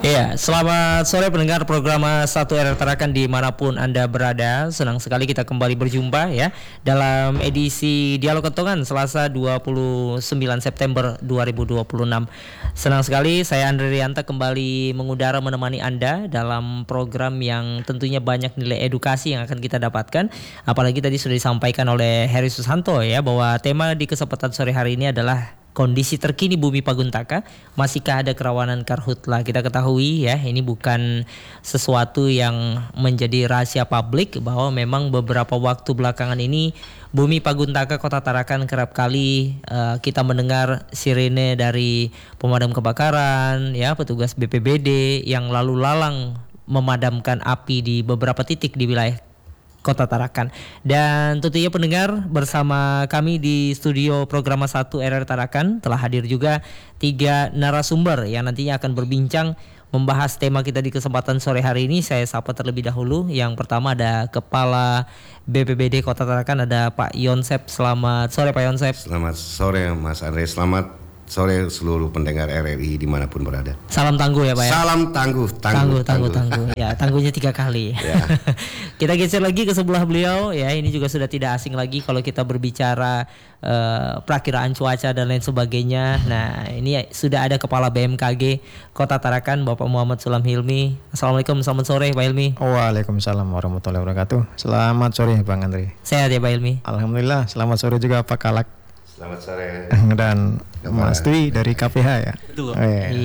Iya, selamat sore pendengar program Satu RR Tarakan dimanapun Anda berada. Senang sekali kita kembali berjumpa ya dalam edisi Dialog Kentongan Selasa 29 September 2026. Senang sekali saya Andre Rianta kembali mengudara menemani Anda dalam program yang tentunya banyak nilai edukasi yang akan kita dapatkan. Apalagi tadi sudah disampaikan oleh Heri Susanto ya bahwa tema di kesempatan sore hari ini adalah kondisi terkini bumi Paguntaka, masihkah ada kerawanan karhutla? Kita ketahui ya, ini bukan sesuatu yang menjadi rahasia publik bahwa memang beberapa waktu belakangan ini bumi Paguntaka Kota Tarakan kerap kali kita mendengar sirene dari pemadam kebakaran, ya petugas BPBD yang lalu lalang memadamkan api di beberapa titik di wilayah Kota Tarakan. Dan tentunya pendengar, bersama kami di studio program 1 RR Tarakan telah hadir juga 3 narasumber yang nantinya akan berbincang membahas tema kita di kesempatan sore hari ini. Saya sapa terlebih dahulu. Yang pertama ada Kepala BPBD Kota Tarakan, ada Pak Yonsep. Selamat sore Pak Yonsep. Selamat sore Mas Andre, selamat sore seluruh pendengar RRI dimanapun berada. Salam tangguh ya Pak ya. Salam tangguh. Ya, tangguhnya 3 kali. Ya. Kita geser lagi ke sebelah beliau ya. Ini juga sudah tidak asing lagi kalau kita berbicara perakiraan cuaca dan lain sebagainya. Nah, ini sudah ada Kepala BMKG Kota Tarakan, Bapak Muhammad Sulam Hilmi. Assalamualaikum, selamat sore Pak Hilmi. Waalaikumsalam warahmatullahi wabarakatuh. Selamat sore Bang Andre. Sehat ya Pak Hilmi? Alhamdulillah. Selamat sore juga Pak Kalak. Selamat sore. Dan Mas Dwi dari KPH ya. Betul.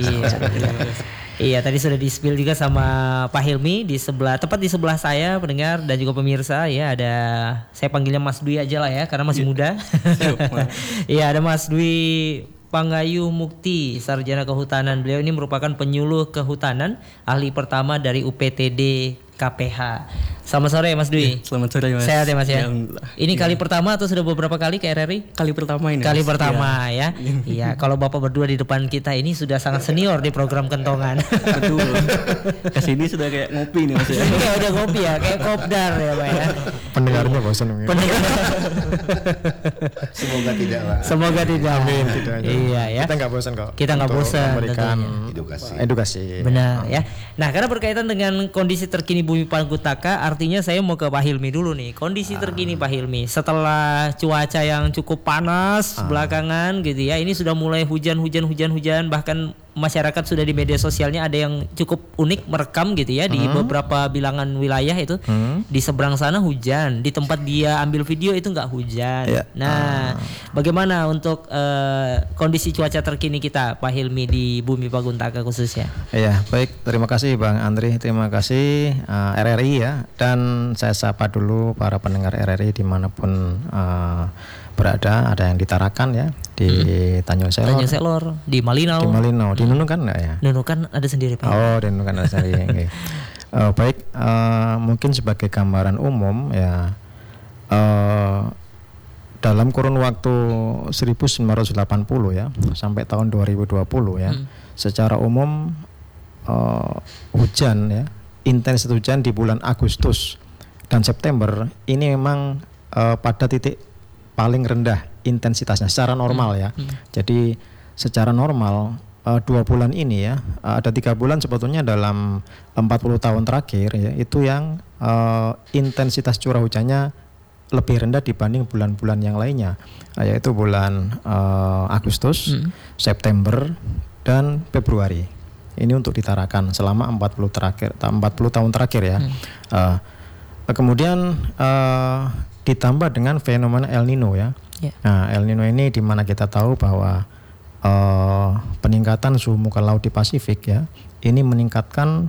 Iya, tadi sudah di-spill juga sama Pak Hilmi di sebelah, tepat di sebelah saya pendengar dan juga pemirsa ya, ada, saya panggilnya Mas Dwi aja lah ya karena masih muda. Iya, ada Mas Dwi Panggayu Mukti, Sarjana Kehutanan. Beliau ini merupakan penyuluh kehutanan, ahli pertama dari UPTD KPH. Selamat sore Mas Dwi. Selamat sore Mas. Sehat ya Mas ya. Ini kali pertama atau sudah beberapa kali ke RRI? Kali pertama ini. Kali pertama ya. Iya, kalau Bapak berdua di depan kita ini sudah sangat senior di program Kentongan. Betul. Kesini sudah kayak ngopi nih Mas ya. Kayak udah ngopi ya, kayak kopdar ya Pak ya. Pendengarnya bosan mungkin. Semoga tidak lah. Semoga tidak. Amin, tidak. Iya ya. Kita nggak bosan kok. Kita nggak bosan memberikan edukasi. Benar ya. Nah, karena berkaitan dengan kondisi terkini bumi Paguntaka, artinya saya mau ke Pak Hilmi dulu nih. Kondisi terkini Pak Hilmi setelah cuaca yang cukup panas belakangan gitu ya. Ini sudah mulai hujan, bahkan masyarakat sudah di media sosialnya ada yang cukup unik merekam gitu ya di beberapa bilangan wilayah itu. Di seberang sana hujan, di tempat dia ambil video itu nggak hujan. Nah, bagaimana untuk kondisi cuaca terkini kita Pak Hilmi di bumi Paguntaka khususnya? Iya, baik, terima kasih Bang Andri, terima kasih RRI ya. Dan saya sapa dulu para pendengar RRI dimanapun berada. Ada yang di Tarakan ya, di Tanjung Selor, di Malinau. Di Nunukan nggak ya? Nunukan ada sendiri Pak. Oh, di Nunukan ada sendiri. Okay. Baik, mungkin sebagai gambaran umum ya, dalam kurun waktu 1980 ya sampai tahun 2020 ya, secara umum hujan ya, intensitas hujan di bulan Agustus dan September ini memang pada titik paling rendah intensitasnya secara normal ya. Jadi secara normal 2 bulan ini ya, ada 3 bulan sebetulnya dalam 40 tahun terakhir ya, itu yang intensitas curah hujannya lebih rendah dibanding bulan-bulan yang lainnya, yaitu bulan Agustus, September dan Februari. Ini untuk ditarakan selama 40 tahun terakhir ya. Kemudian ditambah dengan fenomena El Nino ya. Nah, El Nino ini di mana kita tahu bahwa peningkatan suhu muka laut di Pasifik ya, ini meningkatkan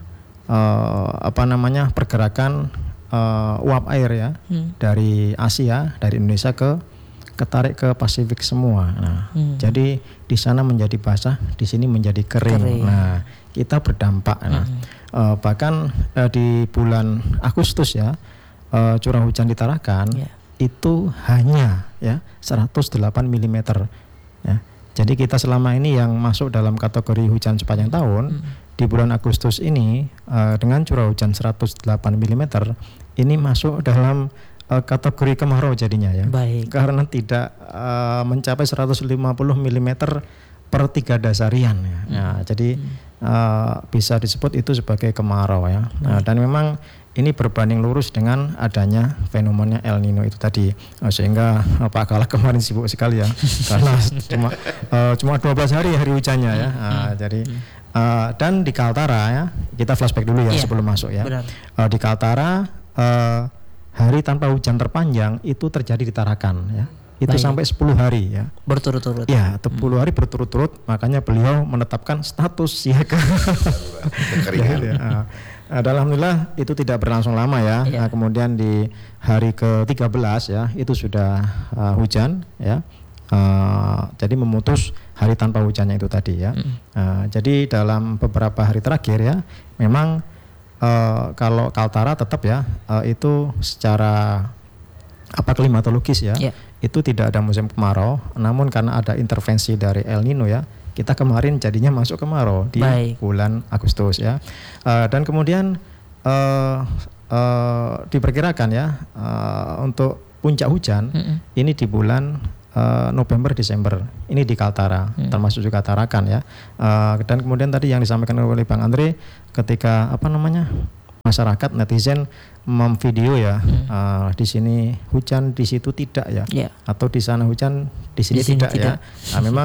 pergerakan uap air ya, dari Asia, dari Indonesia ketarik ke Pasifik semua. Nah, jadi di sana menjadi basah, di sini menjadi kering. Nah, kita berdampak. Nah, bahkan di bulan Agustus ya, curah hujan di Tarakan itu hanya ya 108 mm ya. Jadi kita selama ini yang masuk dalam kategori hujan sepanjang tahun di bulan Agustus ini dengan curah hujan 108 mm ini masuk dalam kategori kemarau jadinya ya. Baik. Karena tidak mencapai 150 mm per 3 dasarian ya. Nah, jadi bisa disebut itu sebagai kemarau ya. Nah, dan memang ini berbanding lurus dengan adanya fenomena El Nino itu tadi, sehingga Pak Kala kemarin sibuk sekali ya karena cuma 12 hari hujannya ya. Jadi dan di Kaltara ya, kita flashback dulu ya sebelum masuk ya. Di Kaltara hari tanpa hujan terpanjang itu terjadi di Tarakan ya. Itu sampai 10 hari ya. Berturut-turut. Ya, 10 hari berturut-turut, makanya beliau menetapkan status siaga. Alhamdulillah itu tidak berlangsung lama ya. Nah, kemudian di hari ke-13 ya, itu sudah hujan ya. Jadi memutus hari tanpa hujannya itu tadi ya. Jadi dalam beberapa hari terakhir ya, memang kalau Kaltara tetap ya, itu secara klimatologis ya, itu tidak ada musim kemarau, namun karena ada intervensi dari El Nino ya, kita kemarin jadinya masuk kemarau di bulan Agustus ya. Dan kemudian diperkirakan ya, untuk puncak hujan ini di bulan November Desember ini di Kaltara, termasuk juga Tarakan ya. Dan kemudian tadi yang disampaikan oleh Bang Andre, ketika masyarakat netizen memvideo ya, di sini hujan, di situ tidak ya, atau di sana hujan, di sini tidak ya. Nah, memang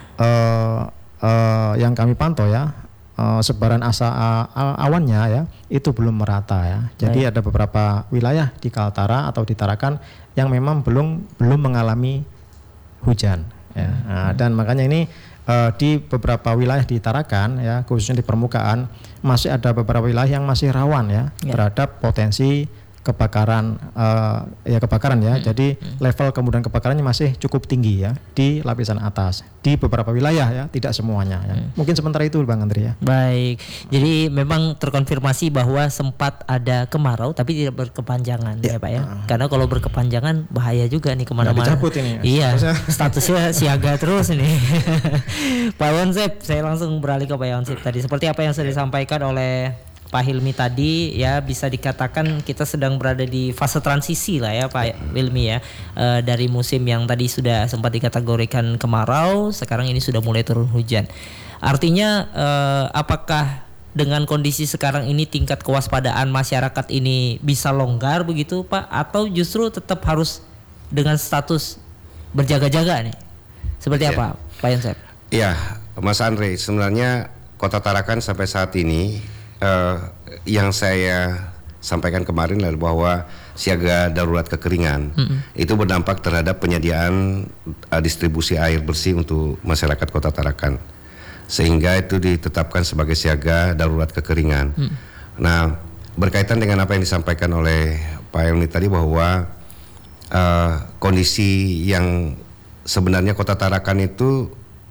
yang kami pantau ya, sebaran awannya ya itu belum merata ya. Jadi ada beberapa wilayah di Kaltara atau di Tarakan yang memang belum mengalami hujan ya. Dan makanya ini di beberapa wilayah di Tarakan ya, khususnya di permukaan, masih ada beberapa wilayah yang masih rawan ya terhadap potensi kebakaran ya. Jadi level kemudian kebakarannya masih cukup tinggi ya di lapisan atas di beberapa wilayah ya, tidak semuanya ya. Mungkin sementara itu Bang Andri ya. Baik. Jadi memang terkonfirmasi bahwa sempat ada kemarau tapi tidak berkepanjangan ya Pak ya. Karena kalau berkepanjangan bahaya juga nih kemana-mana. Dicabut ini. Iya. Statusnya siaga terus ini. Pak Yonsep, saya langsung beralih ke Pak Yonsep tadi. Seperti apa yang sudah disampaikan oleh Pak Hilmi tadi ya, bisa dikatakan kita sedang berada di fase transisi lah ya Pak Hilmi ya, dari musim yang tadi sudah sempat dikategorikan kemarau, sekarang ini sudah mulai turun hujan. Artinya apakah dengan kondisi sekarang ini tingkat kewaspadaan masyarakat ini bisa longgar begitu Pak, atau justru tetap harus dengan status berjaga-jaga nih? Seperti apa Pak Yonsep? Iya Mas Andre, sebenarnya Kota Tarakan sampai saat ini yang saya sampaikan kemarin adalah bahwa siaga darurat kekeringan itu berdampak terhadap penyediaan distribusi air bersih untuk masyarakat Kota Tarakan, sehingga itu ditetapkan sebagai siaga darurat kekeringan. Nah, berkaitan dengan apa yang disampaikan oleh Pak Elmi tadi bahwa kondisi yang sebenarnya Kota Tarakan itu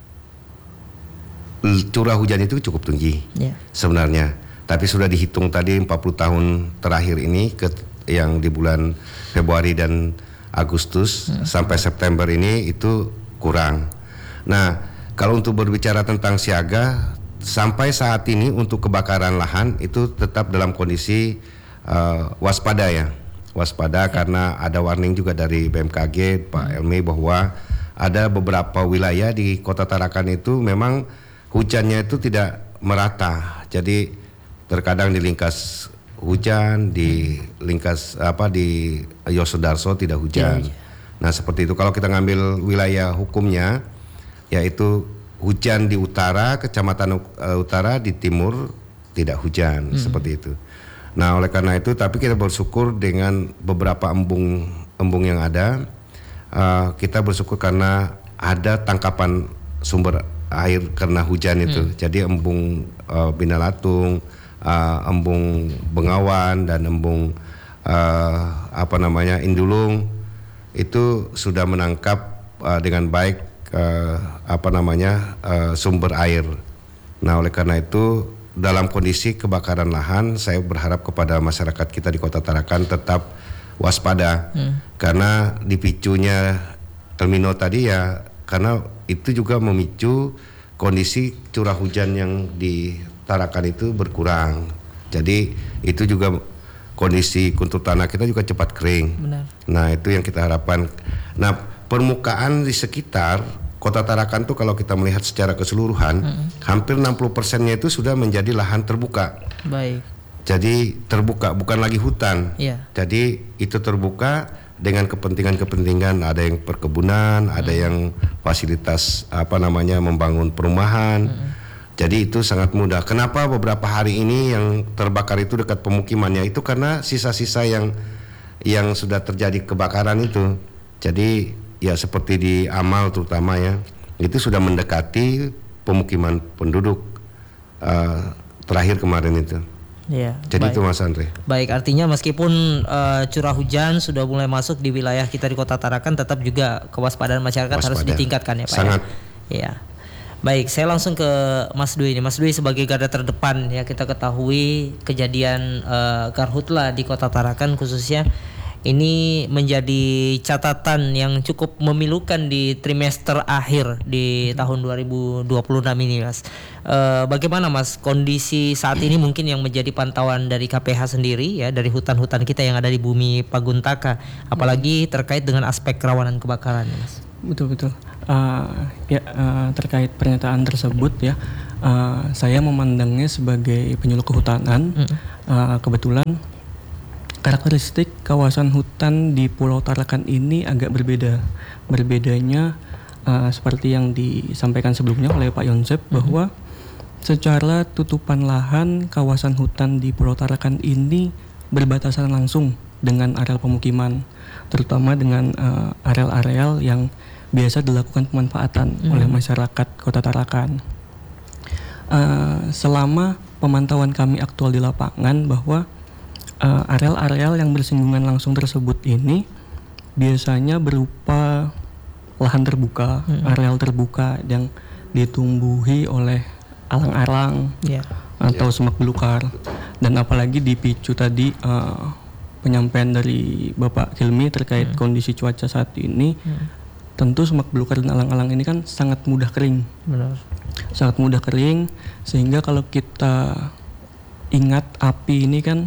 curah hujan itu cukup tinggi sebenarnya. Tapi sudah dihitung tadi 40 tahun terakhir ini yang di bulan Februari dan Agustus sampai September ini itu kurang. Nah, kalau untuk berbicara tentang siaga sampai saat ini untuk kebakaran lahan itu tetap dalam kondisi waspada ya. Waspada karena ada warning juga dari BMKG Pak Elmi bahwa ada beberapa wilayah di Kota Tarakan itu memang hujannya itu tidak merata. Jadi terkadang di Lingkas hujan, di Lingkas di Yosudarso tidak hujan. Nah seperti itu. Kalau kita ngambil wilayah hukumnya, yaitu hujan di utara, kecamatan utara, di timur tidak hujan, seperti itu. Nah oleh karena itu, tapi kita bersyukur dengan beberapa embung yang ada, kita bersyukur karena ada tangkapan sumber air karena hujan itu. Jadi embung Binalatung, embung Bengawan dan embung Indulung itu sudah menangkap dengan baik sumber air. Nah oleh karena itu dalam kondisi kebakaran lahan, saya berharap kepada masyarakat kita di Kota Tarakan tetap waspada karena dipicunya El Nino tadi ya, karena itu juga memicu kondisi curah hujan yang di Tarakan itu berkurang. Jadi itu juga kondisi kontur tanah kita juga cepat kering. Benar. Nah itu yang kita harapkan. Nah permukaan di sekitar Kota Tarakan tuh kalau kita melihat secara keseluruhan, hampir 60%-nya itu sudah menjadi lahan terbuka. Baik. Jadi terbuka, bukan lagi hutan. Iya. Jadi itu terbuka dengan kepentingan-kepentingan, ada yang perkebunan, ada yang fasilitas membangun perumahan. Jadi itu sangat mudah. Kenapa beberapa hari ini yang terbakar itu dekat pemukimannya itu karena sisa-sisa yang sudah terjadi kebakaran itu. Jadi ya seperti di Amal terutama ya, itu sudah mendekati pemukiman penduduk terakhir kemarin itu. Ya, jadi baik. Itu Mas Andre. Baik, artinya meskipun curah hujan sudah mulai masuk di wilayah kita di Kota Tarakan, tetap juga kewaspadaan masyarakat harus ditingkatkan ya Pak. Sangat. Ya. Baik, saya langsung ke Mas Dwi ini. Mas Dwi sebagai garda terdepan ya, kita ketahui kejadian karhutla di Kota Tarakan khususnya ini menjadi catatan yang cukup memilukan di trimester akhir di tahun 2026 ini Mas. Bagaimana Mas kondisi saat ini mungkin yang menjadi pantauan dari KPH sendiri ya, dari hutan-hutan kita yang ada di bumi Paguntaka, apalagi terkait dengan aspek kerawanan kebakaran Mas? Betul. Terkait pernyataan tersebut ya, saya memandangnya sebagai penyuluh kehutanan. Kebetulan karakteristik kawasan hutan di Pulau Tarakan ini agak berbeda. Berbedanya seperti yang disampaikan sebelumnya oleh Pak Yonsep, bahwa secara tutupan lahan kawasan hutan di Pulau Tarakan ini berbatasan langsung dengan areal pemukiman, terutama dengan areal-areal yang biasa dilakukan pemanfaatan oleh masyarakat Kota Tarakan. Selama pemantauan kami aktual di lapangan, bahwa areal-areal yang bersinggungan langsung tersebut ini biasanya berupa lahan terbuka, areal terbuka yang ditumbuhi oleh alang-alang atau semak belukar. Dan apalagi dipicu tadi penyampaian dari Bapak Hilmi terkait kondisi cuaca saat ini, tentu semak belukar dan alang-alang ini kan sangat mudah kering. Benar. Sangat mudah kering, sehingga kalau kita ingat api ini kan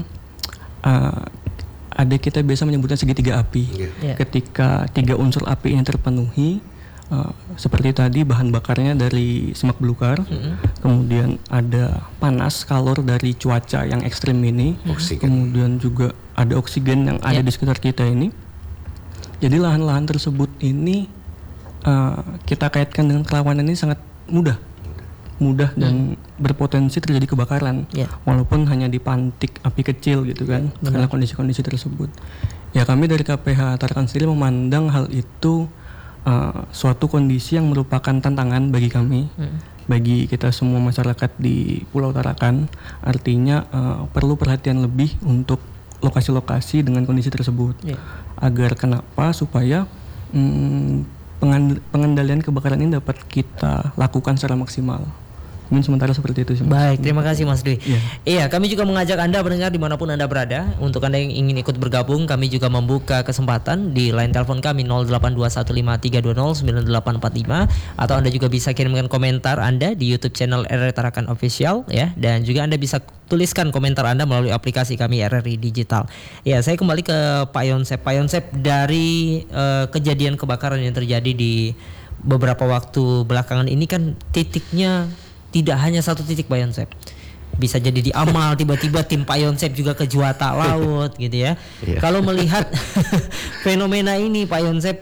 ada kita biasa menyebutnya segitiga api. Ketika 3 unsur api ini terpenuhi, seperti tadi bahan bakarnya dari semak belukar, kemudian ada panas kalor dari cuaca yang ekstrim ini, kemudian juga ada oksigen yang ada di sekitar kita ini. Jadi lahan-lahan tersebut ini kita kaitkan dengan kerawanan ini sangat mudah dan berpotensi terjadi kebakaran, walaupun hanya dipantik api kecil gitu kan, karena kondisi-kondisi tersebut. Ya, kami dari KPH Tarakan sendiri memandang hal itu suatu kondisi yang merupakan tantangan bagi kami, bagi kita semua masyarakat di Pulau Tarakan. Artinya perlu perhatian lebih untuk lokasi-lokasi dengan kondisi tersebut, agar kenapa, supaya pengendalian kebakaran ini dapat kita lakukan secara maksimal. Mungkin sementara seperti itu sih. Baik, terima kasih Mas Dwi. Iya, kami juga mengajak Anda pendengar dimanapun Anda berada. Untuk Anda yang ingin ikut bergabung, kami juga membuka kesempatan di line telepon kami 082153209845, atau Anda juga bisa kirimkan komentar Anda di YouTube channel RRI Tarakan Official ya, dan juga Anda bisa tuliskan komentar Anda melalui aplikasi kami RRI Digital. Ya, saya kembali ke Pak Yonsep. Pak Yonsep, dari kejadian kebakaran yang terjadi di beberapa waktu belakangan ini kan titiknya tidak hanya satu titik Pak Yonsep. Bisa jadi di Amal, tiba-tiba tim Pak Yonsep juga ke Juwata Laut gitu ya. Kalau melihat fenomena ini Pak Yonsep,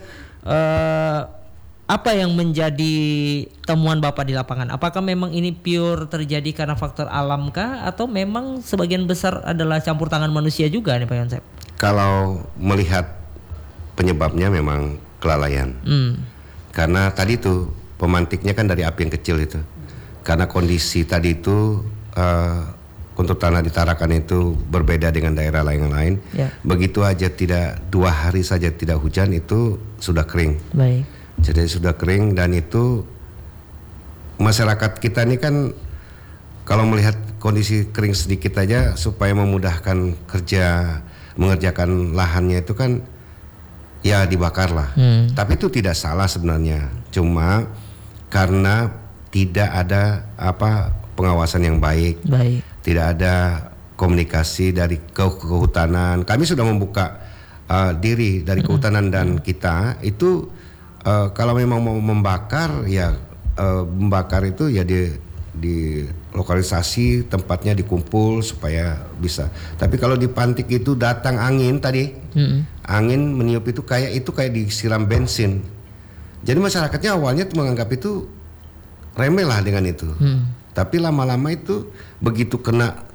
apa yang menjadi temuan Bapak di lapangan? Apakah memang ini pure terjadi karena faktor alam kah, atau memang sebagian besar adalah campur tangan manusia juga nih Pak Yonsep? Kalau melihat penyebabnya memang kelalaian. Karena tadi tuh pemantiknya kan dari api yang kecil itu. Karena kondisi tadi itu kontur tanah di Tarakan itu berbeda dengan daerah lain-lain. Begitu aja tidak 2 hari saja tidak hujan itu sudah kering. Baik. Jadi sudah kering, dan itu masyarakat kita ini kan kalau melihat kondisi kering sedikit aja supaya memudahkan mengerjakan lahannya itu kan ya dibakar lah. Tapi itu tidak salah sebenarnya. Cuma karena tidak ada pengawasan yang baik. Tidak ada komunikasi dari kehutanan. Kami sudah membuka diri dari kehutanan dan kita itu kalau memang mau membakar ya membakar itu ya di lokalisasi tempatnya dikumpul supaya bisa. Tapi kalau di Pantik itu datang angin tadi, angin meniup itu kayak disiram bensin. Jadi masyarakatnya awalnya menganggap itu remeh lah dengan itu. Tapi lama-lama itu begitu kena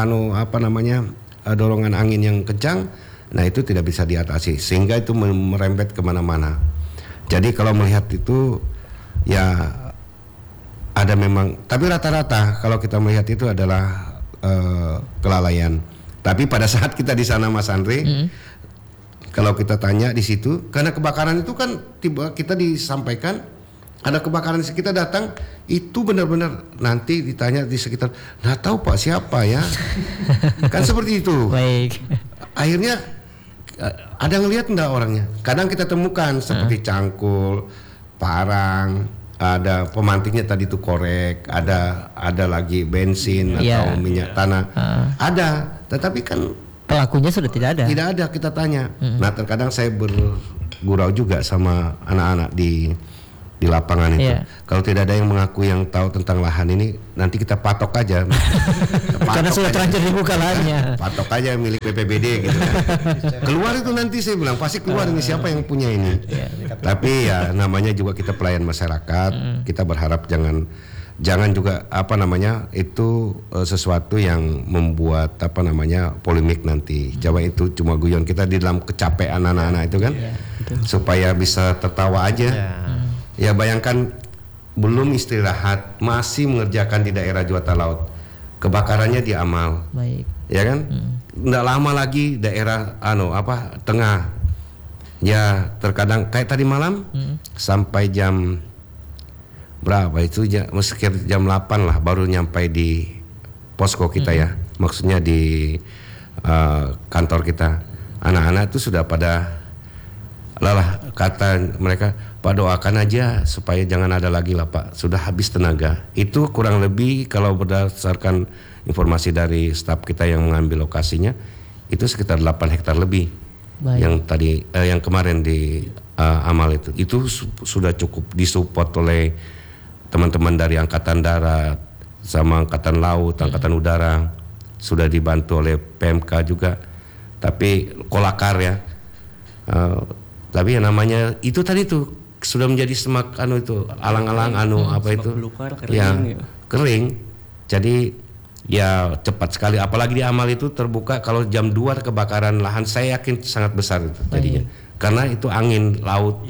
dorongan angin yang kencang, nah itu tidak bisa diatasi sehingga itu merembet kemana-mana. Jadi kalau melihat itu ya ada memang, tapi rata-rata kalau kita melihat itu adalah kelalaian. Tapi pada saat kita di sana Mas Andre, kalau kita tanya di situ, karena kebakaran itu kan tiba kita disampaikan ada kebakaran, kita datang itu benar-benar nanti ditanya di sekitar, nggak tahu Pak siapa ya, kan seperti itu. Baik. Akhirnya ada ngelihat enggak orangnya? Kadang kita temukan seperti cangkul, parang. Ada pemantiknya tadi itu korek, ada lagi bensin atau minyak tanah, ada, tetapi kan pelakunya sudah tidak ada. Tidak ada, kita tanya. Nah terkadang saya bergurau juga sama anak-anak di lapangan itu. Kalau tidak ada yang mengaku yang tahu tentang lahan ini, nanti kita patok aja. Karena sudah terlanjur dibuka lahannya. Patok aja milik BPBD gitu kan. Keluar itu nanti saya bilang pasti keluar ini siapa yang punya ini. Tapi ya namanya juga kita pelayan masyarakat. Kita berharap jangan juga itu sesuatu yang membuat polemik nanti. Coba itu cuma guyon kita di dalam kecapean anak-anak itu kan, supaya bisa tertawa aja. Ya bayangkan belum istirahat masih mengerjakan di daerah Juwata Laut, kebakarannya di Amal. Baik. Ya kan? Nggak lama lagi daerah tengah. Ya terkadang kayak tadi malam sampai jam berapa itu sekitar jam 8 lah baru nyampe di posko kita ya. Maksudnya di kantor kita. Anak-anak itu sudah pada lelah, kata mereka, Pak doakan aja supaya jangan ada lagi lah Pak, sudah habis tenaga. Itu kurang lebih kalau berdasarkan informasi dari staf kita yang mengambil lokasinya, itu sekitar 8 hektar lebih. Baik. Yang tadi yang kemarin di Amal itu sudah cukup disupport oleh teman-teman dari Angkatan Darat sama Angkatan Laut, Angkatan Udara, sudah dibantu oleh PMK juga. Tapi kolakar ya. Tapi yang namanya itu tadi tuh sudah menjadi semak alang-alang itu belukar, kering, ya kering. Jadi ya cepat sekali, apalagi di Amal itu terbuka kalau jam 2 kebakaran lahan, saya yakin sangat besar itu jadinya. Karena itu angin laut.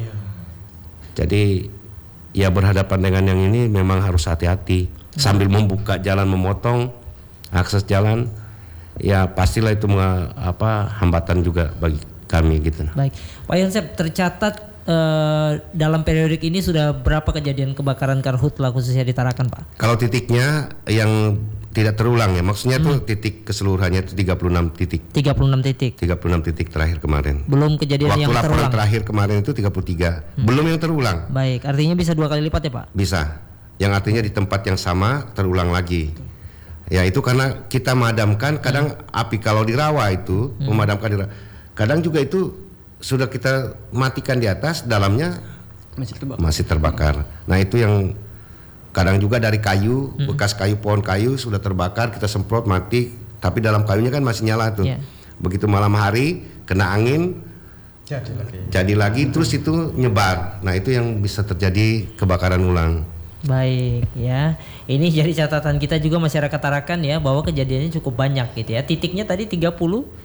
Jadi ya berhadapan dengan yang ini memang harus hati-hati. Sambil membuka jalan, memotong akses jalan, ya pastilah itu hambatan juga bagi kami gitu. Baik, Pak Yonsep, tercatat dalam periodik ini sudah berapa kejadian kebakaran karhutla khususnya di Tarakan Pak? Kalau titiknya yang tidak terulang ya, maksudnya tuh titik keseluruhannya itu 36 titik. 36 titik. 36 titik terakhir kemarin. Belum kejadian waktu yang terulang. Waktu laporan terakhir kemarin itu 33. Belum yang terulang. Baik, artinya bisa 2 kali lipat ya Pak? Bisa. Yang artinya di tempat yang sama terulang lagi. Ya itu karena kita memadamkan, kadang api kalau di rawa itu memadamkan di rawa. Kadang juga itu sudah kita matikan di atas, dalamnya masih terbakar. Nah itu yang kadang juga dari kayu, bekas kayu, pohon kayu sudah terbakar, kita semprot mati, tapi dalam kayunya kan masih nyala tuh. Begitu malam hari kena angin, jadi lagi terus itu nyebar. Nah itu yang bisa terjadi kebakaran ulang. Baik ya, ini jadi catatan kita juga masyarakat Tarakan ya, bahwa kejadiannya cukup banyak gitu ya. Titiknya tadi 36.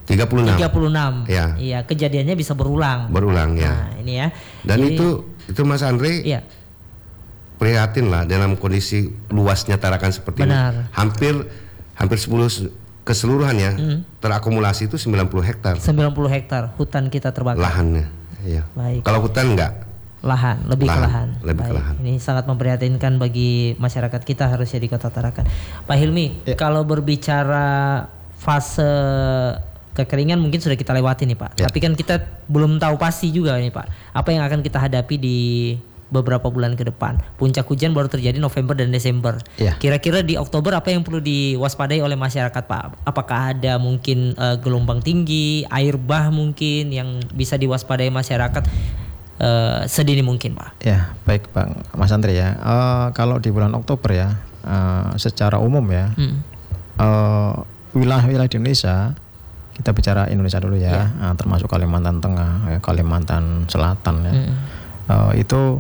Ya. Iya, kejadiannya bisa berulang. Berulang ya. Nah, ini ya. Dan jadi, itu Mas Andre. Iya. Prihatin lah dalam kondisi luasnya Tarakan seperti Benar. ini. Hampir 10 keseluruhan ya. Terakumulasi itu 90 hektar. 90 hektar hutan kita terbakar. Lahannya. Iya. Baik. Kalau hutan enggak? Lebih ke lahan. Lebih ke lahan. Ini sangat memprihatinkan bagi masyarakat kita harusnya di Kota Tarakan. Pak Hilmi, kalau berbicara fase kekeringan mungkin sudah kita lewati nih Pak. Tapi kan kita belum tahu pasti juga nih Pak, apa yang akan kita hadapi di beberapa bulan ke depan. Puncak hujan baru terjadi November dan Desember. Kira-kira di Oktober apa yang perlu diwaspadai oleh masyarakat Pak? Apakah ada mungkin gelombang tinggi, air bah mungkin yang bisa diwaspadai masyarakat? sedini mungkin, Pak. Ya, baik Bang Mas Andri ya. Kalau di bulan Oktober ya, secara umum ya, wilayah-wilayah di Indonesia, kita bicara Indonesia dulu ya, termasuk Kalimantan Tengah, Kalimantan Selatan ya, itu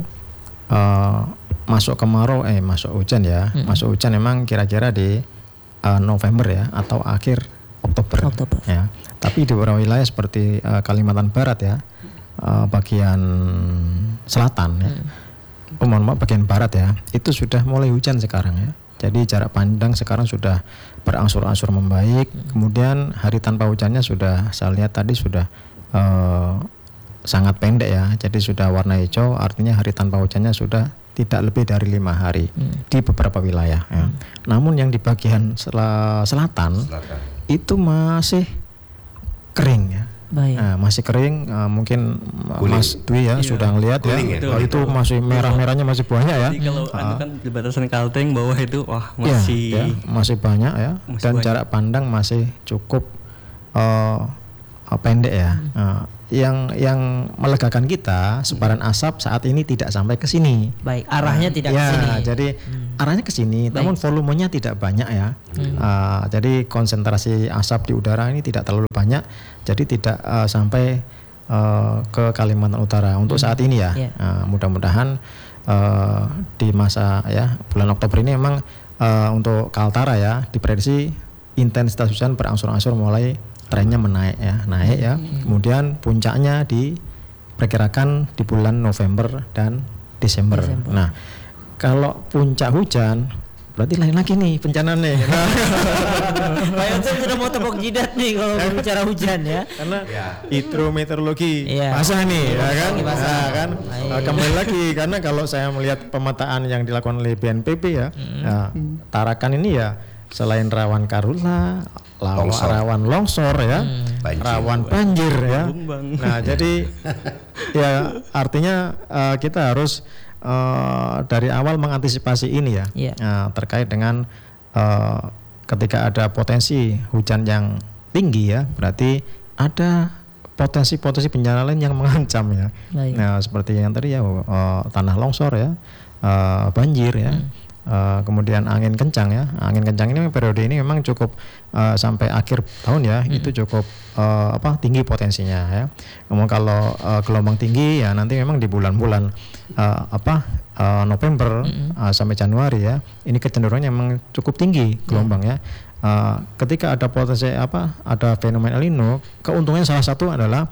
masuk kemarau, masuk hujan ya, masuk hujan memang kira-kira di November ya, atau akhir Oktober. Ya. Tapi di beberapa wilayah seperti Kalimantan Barat ya, bagian selatan ya, bagian barat ya, itu sudah mulai hujan sekarang ya. Jadi jarak pandang sekarang sudah berangsur-angsur membaik. Kemudian hari tanpa hujannya sudah, saya lihat tadi sudah sangat pendek ya. Jadi sudah warna hijau, artinya hari tanpa hujannya sudah tidak lebih dari 5 hari di beberapa wilayah ya. Namun yang di bagian selatan itu masih kering ya. Nah, masih kering, mungkin kuning. Mas Dwi ya sudah ngelihat ya, itu masih merah-merahnya masih banyak ya. Jadi kalau kan di batasan Kalteng bawah itu masih masih banyak ya, dan jarak pandang masih cukup pendek ya. Yang melegakan kita, sebaran asap saat ini tidak sampai ke sini. Baik, arahnya tidak ke sini. Jadi arahnya ke sini, namun volumenya tidak banyak ya. Jadi konsentrasi asap di udara ini tidak terlalu banyak, jadi tidak sampai ke Kalimantan Utara untuk saat ini ya. Mudah-mudahan di masa ya bulan Oktober ini memang untuk Kaltara ya diprediksi intensitas hujan berangsur-angsur mulai trennya naik ya. Kemudian puncaknya diperkirakan di bulan November dan Desember. Nah, kalau puncak hujan berarti lain lagi nih bencananya. Pak Yonsep sudah mau tepuk jidat nih kalau bicara hujan ya. Karena hidrometeorologi basah nih, ya kan? Kan kembali lagi, karena kalau saya melihat pemetaan yang dilakukan oleh BNPB ya, Tarakan ini ya selain rawan karhutla, rawan longsor ya, rawan banjir ya. Nah, jadi ya artinya kita harus dari awal mengantisipasi ini ya, terkait dengan ketika ada potensi hujan yang tinggi ya, berarti ada potensi bencana lain yang mengancam ya. Nah, seperti yang tadi ya, tanah longsor ya, banjir ya. Kemudian angin kencang ya. Angin kencang ini periode ini memang cukup sampai akhir tahun ya, itu cukup tinggi potensinya ya. Kemudian kalau gelombang tinggi ya nanti memang di bulan-bulan November sampai Januari ya. Ini kecenderungannya memang cukup tinggi gelombang ya. Ketika ada potensi ada fenomena El Nino, keuntungannya salah satu adalah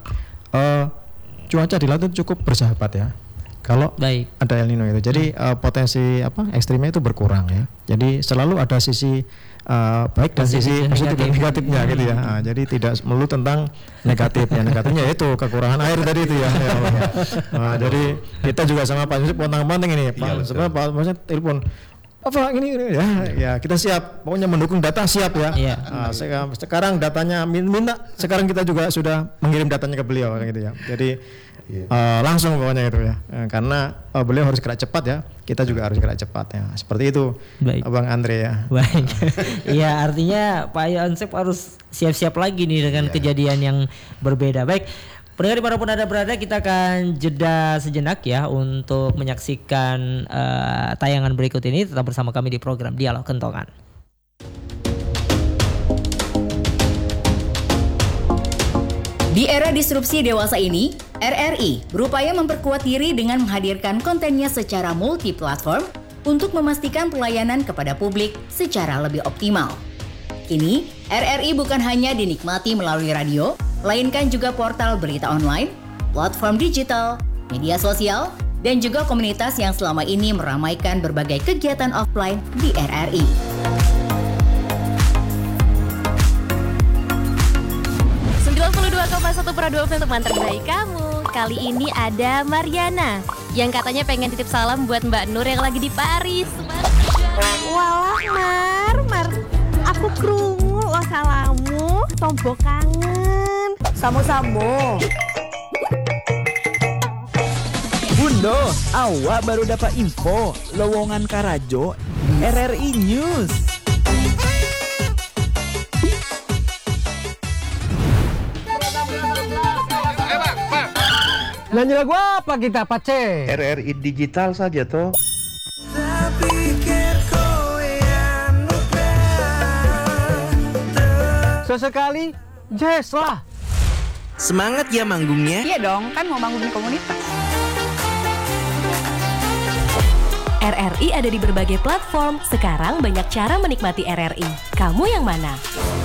cuaca di laut itu cukup bersahabat ya. Kalau ada El Nino itu, jadi potensi ekstrimnya itu berkurang ya. Jadi selalu ada sisi baik dan sisi positif dan negatifnya gitu ya. Jadi tidak melulu tentang negatifnya. Negatifnya itu kekurangan air tadi itu ya. Jadi kita juga sama Pak Yusuf pontang-panting ini. Sebenarnya Pak Yusuf telepon ini ya kita siap, pokoknya mendukung data siap ya. Sekarang datanya minta, sekarang kita juga sudah mengirim datanya ke beliau gitu ya. Jadi langsung pokoknya itu ya, karena beliau harus gerak cepat ya, kita juga harus gerak cepat ya, seperti itu. Bang Andre ya. Baik. Iya, artinya Pak Yonsep harus siap-siap lagi nih dengan kejadian yang berbeda. Baik, pendengar dimanapun Anda berada, kita akan jeda sejenak ya untuk menyaksikan tayangan berikut ini. Tetap bersama kami di program Dialog Kentongan. Di era disrupsi dewasa ini, RRI berupaya memperkuat diri dengan menghadirkan kontennya secara multi-platform untuk memastikan pelayanan kepada publik secara lebih optimal. Kini, RRI bukan hanya dinikmati melalui radio, melainkan juga portal berita online, platform digital, media sosial, dan juga komunitas yang selama ini meramaikan berbagai kegiatan offline di RRI. Satu teman terbaik kamu. Kali ini ada Mariana yang katanya pengen titip salam buat Mbak Nur yang lagi di Paris. Walah Mar, aku krungu lo salamu, tombok kangen. Samo-samo. Bundo, awak baru dapat info lowongan Karajo RRI News. Nyanyi lagu apa kita, Pace? RRI Digital saja toh. Sesekali jazz lah. Semangat ya manggungnya. Iya dong, kan mau bangun komunitas. RRI ada di berbagai platform. Sekarang banyak cara menikmati RRI. Kamu yang mana?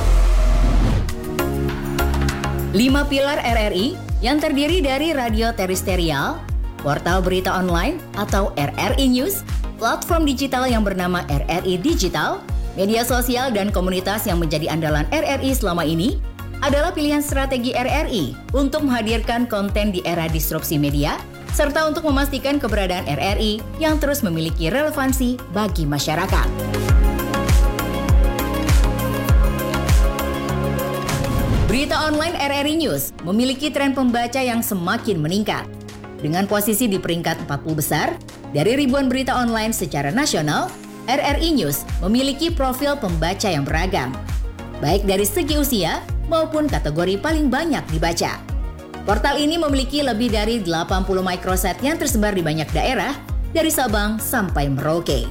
5 pilar RRI yang terdiri dari radio terestrial, portal berita online atau RRI News, platform digital yang bernama RRI Digital, media sosial dan komunitas yang menjadi andalan RRI selama ini adalah pilihan strategi RRI untuk menghadirkan konten di era disrupsi media, serta untuk memastikan keberadaan RRI yang terus memiliki relevansi bagi masyarakat. Berita online RRI News memiliki tren pembaca yang semakin meningkat. Dengan posisi di peringkat 40 besar, dari ribuan berita online secara nasional, RRI News memiliki profil pembaca yang beragam, baik dari segi usia maupun kategori paling banyak dibaca. Portal ini memiliki lebih dari 80 microsite yang tersebar di banyak daerah, dari Sabang sampai Merauke.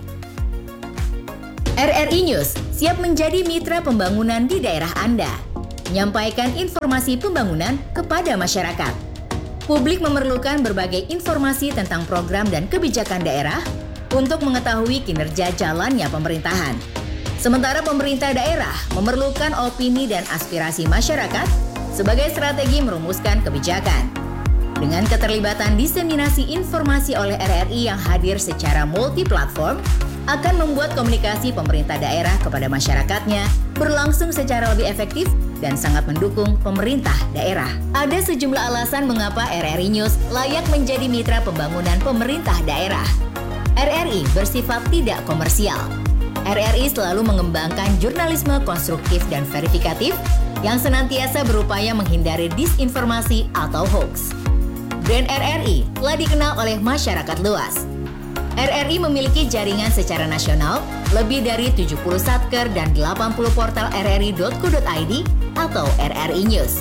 RRI News siap menjadi mitra pembangunan di daerah Anda, menyampaikan informasi pembangunan kepada masyarakat. Publik memerlukan berbagai informasi tentang program dan kebijakan daerah untuk mengetahui kinerja jalannya pemerintahan. Sementara pemerintah daerah memerlukan opini dan aspirasi masyarakat sebagai strategi merumuskan kebijakan. Dengan keterlibatan diseminasi informasi oleh RRI yang hadir secara multi-platform, akan membuat komunikasi pemerintah daerah kepada masyarakatnya berlangsung secara lebih efektif dan sangat mendukung pemerintah daerah. Ada sejumlah alasan mengapa RRI News layak menjadi mitra pembangunan pemerintah daerah. RRI bersifat tidak komersial. RRI selalu mengembangkan jurnalisme konstruktif dan verifikatif yang senantiasa berupaya menghindari disinformasi atau hoax. Brand RRI telah dikenal oleh masyarakat luas. RRI memiliki jaringan secara nasional, lebih dari 70 satker dan 80 portal rri.co.id atau RRI News.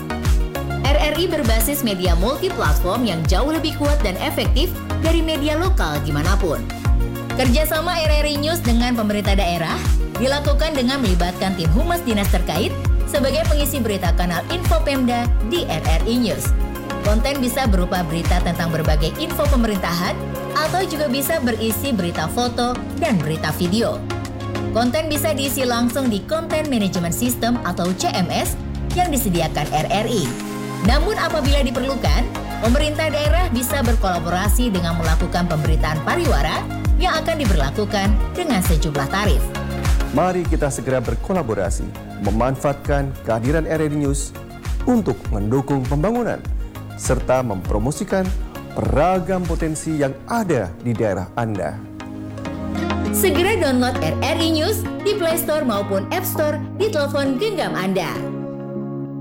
RRI berbasis media multi-platform yang jauh lebih kuat dan efektif dari media lokal dimanapun. Kerjasama RRI News dengan pemerintah daerah dilakukan dengan melibatkan tim humas dinas terkait sebagai pengisi berita kanal Info Pemda di RRI News. Konten bisa berupa berita tentang berbagai info pemerintahan atau juga bisa berisi berita foto dan berita video. Konten bisa diisi langsung di Content Management System atau CMS yang disediakan RRI. Namun apabila diperlukan, pemerintah daerah bisa berkolaborasi dengan melakukan pemberitaan pariwara yang akan diberlakukan dengan sejumlah tarif. Mari kita segera berkolaborasi, memanfaatkan kehadiran RRI News untuk mendukung pembangunan, serta mempromosikan beragam potensi yang ada di daerah Anda. Segera download RRI News di Play Store maupun App Store di telepon genggam Anda.